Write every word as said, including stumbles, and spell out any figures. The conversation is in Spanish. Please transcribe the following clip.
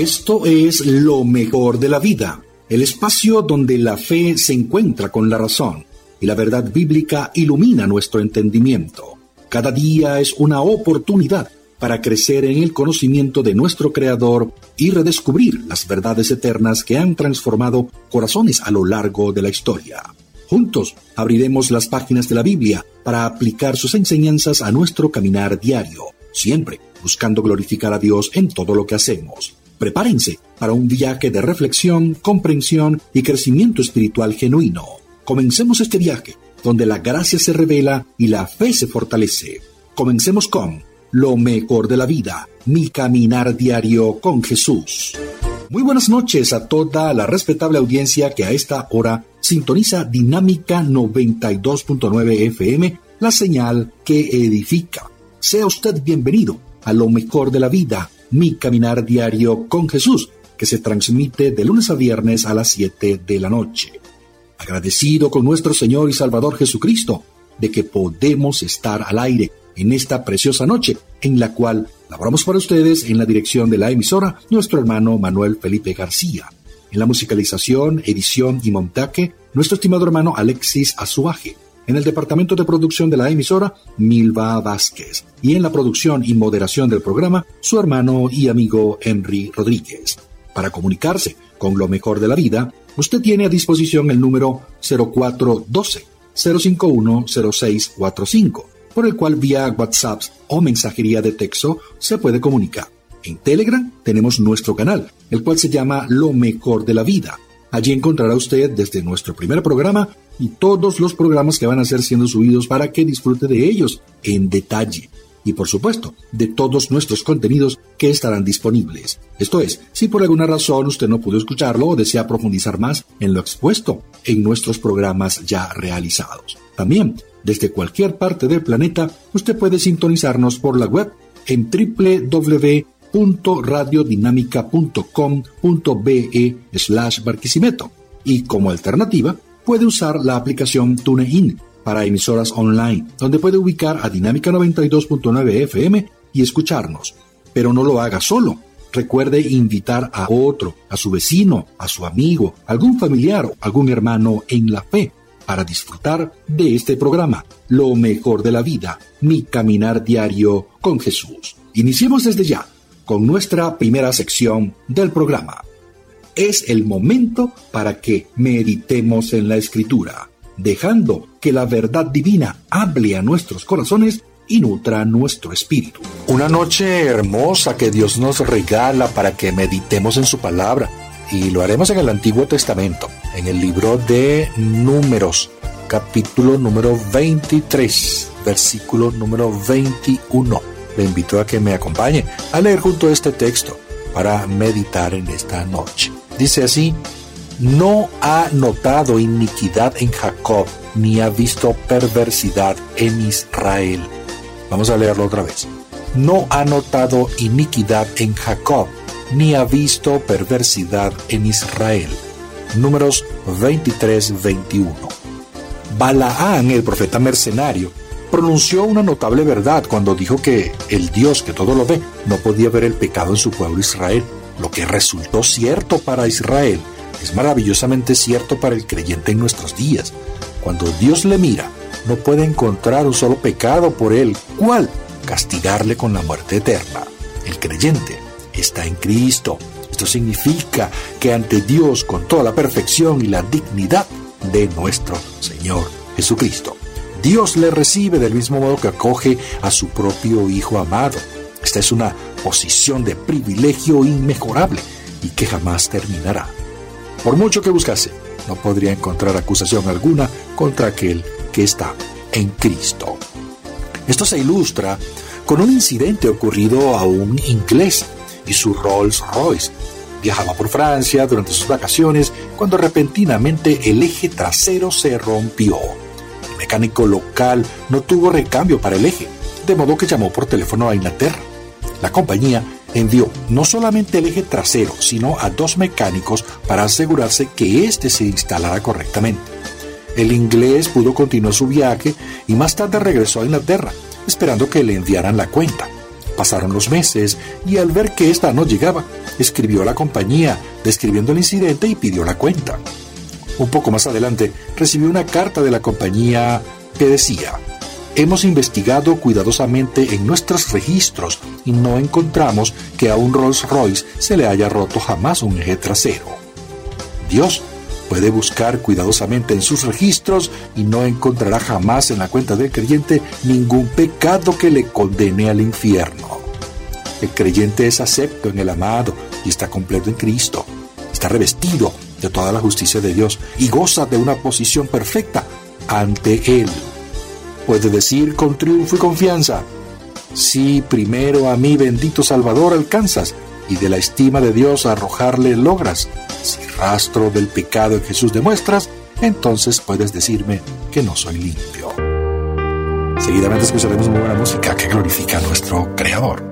Esto es Lo Mejor de la Vida, el espacio donde la fe se encuentra con la razón y la verdad bíblica ilumina nuestro entendimiento. Cada día es una oportunidad para crecer en el conocimiento de nuestro Creador y redescubrir las verdades eternas que han transformado corazones a lo largo de la historia. Juntos abriremos las páginas de la Biblia para aplicar sus enseñanzas a nuestro caminar diario, siempre buscando glorificar a Dios en todo lo que hacemos. Prepárense para un viaje de reflexión, comprensión y crecimiento espiritual genuino. Comencemos este viaje, donde la gracia se revela y la fe se fortalece. Comencemos con Lo Mejor de la Vida, mi caminar diario con Jesús. Muy buenas noches a toda la respetable audiencia que a esta hora sintoniza Dinámica noventa y dos punto nueve F M, la señal que edifica. Sea usted bienvenido a Lo Mejor de la Vida, mi caminar diario con Jesús, que se transmite de lunes a viernes a las siete de la noche. Agradecido con nuestro Señor y Salvador Jesucristo de que podemos estar al aire en esta preciosa noche, en la cual laboramos para ustedes en la dirección de la emisora nuestro hermano Manuel Felipe García. En la musicalización, edición y montaje, nuestro estimado hermano Alexis Azuaje. En el departamento de producción de la emisora, Milva Vázquez. Y en la producción y moderación del programa, su hermano y amigo Henry Rodríguez. Para comunicarse con Lo Mejor de la Vida, usted tiene a disposición el número cero cuatro uno dos, cero cinco uno, cero seis cuatro cinco, por el cual vía WhatsApp o mensajería de texto se puede comunicar. En Telegram tenemos nuestro canal, el cual se llama Lo Mejor de la Vida. Allí encontrará usted desde nuestro primer programa y todos los programas que van a ser siendo subidos para que disfrute de ellos en detalle. Y por supuesto, de todos nuestros contenidos que estarán disponibles. Esto es, si por alguna razón usted no pudo escucharlo o desea profundizar más en lo expuesto en nuestros programas ya realizados. También, desde cualquier parte del planeta, usted puede sintonizarnos por la web en doble u doble u doble u punto radiodinámica punto com punto be slash Barquisimeto. Y como alternativa, puede usar la aplicación TuneIn para emisoras online, donde puede ubicar a Dinámica noventa y dos punto nueve F M y escucharnos. Pero no lo haga solo. Recuerde invitar a otro, a su vecino, a su amigo, algún familiar o algún hermano en la fe, para disfrutar de este programa, Lo Mejor de la Vida, mi caminar diario con Jesús. Iniciemos desde ya con nuestra primera sección del programa. Es el momento para que meditemos en la Escritura, dejando que la verdad divina hable a nuestros corazones y nutra nuestro espíritu. Una noche hermosa que Dios nos regala para que meditemos en su palabra, y lo haremos en el Antiguo Testamento, en el libro de Números, capítulo número veintitrés, versículo número veintiuno. Le invito a que me acompañe a leer junto a este texto para meditar en esta noche. Dice así: no ha notado iniquidad en Jacob, ni ha visto perversidad en Israel. Vamos a leerlo otra vez. No ha notado iniquidad en Jacob, ni ha visto perversidad en Israel. Números veintitrés, veintiuno. Balaán, el profeta mercenario, pronunció una notable verdad cuando dijo que el Dios que todo lo ve no podía ver el pecado en su pueblo Israel. Lo que resultó cierto para Israel es maravillosamente cierto para el creyente en nuestros días. Cuando Dios le mira, no puede encontrar un solo pecado por él. ¿Cuál? Castigarle con la muerte eterna. El creyente está en Cristo. Esto significa que ante Dios, con toda la perfección y la dignidad de nuestro Señor Jesucristo, Dios le recibe del mismo modo que acoge a su propio Hijo amado. Esta es una posición de privilegio inmejorable y que jamás terminará. Por mucho que buscase, no podría encontrar acusación alguna contra aquel que está en Cristo. Esto se ilustra con un incidente ocurrido a un inglés y su Rolls Royce. Viajaba por Francia durante sus vacaciones cuando repentinamente el eje trasero se rompió. El mecánico local no tuvo recambio para el eje, de modo que llamó por teléfono a Inglaterra. La compañía envió no solamente el eje trasero, sino a dos mecánicos para asegurarse que éste se instalara correctamente. El inglés pudo continuar su viaje y más tarde regresó a Inglaterra, esperando que le enviaran la cuenta. Pasaron los meses y al ver que esta no llegaba, escribió a la compañía, describiendo el incidente y pidió la cuenta. Un poco más adelante, recibió una carta de la compañía que decía: hemos investigado cuidadosamente en nuestros registros y no encontramos que a un Rolls Royce se le haya roto jamás un eje trasero. Dios puede buscar cuidadosamente en sus registros y no encontrará jamás en la cuenta del creyente ningún pecado que le condene al infierno. El creyente es acepto en el amado y está completo en Cristo. Está revestido de toda la justicia de Dios y goza de una posición perfecta ante Él. Puede decir con triunfo y confianza: si primero a mi bendito Salvador alcanzas y de la estima de Dios arrojarle logras, si rastro del pecado en Jesús demuestras, entonces puedes decirme que no soy limpio. Seguidamente escucharemos muy buena música que glorifica a nuestro Creador.